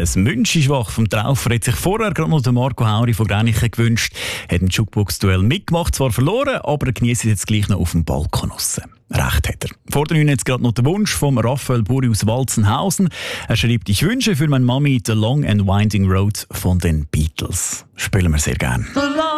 Das Münchischwach vom Traufer hat sich vorher gerade noch Marco Hauri von Gränichen gewünscht. Hat ein Jukebox-Duell mitgemacht, zwar verloren, aber er genießt jetzt gleich noch auf dem Balkon raus. Recht hat er. Vor der jetzt gerade noch der Wunsch von Raphael Buri aus Walzenhausen. Er schreibt: Ich wünsche für meine Mami The Long and Winding Road von den Beatles. Spielen wir sehr gerne.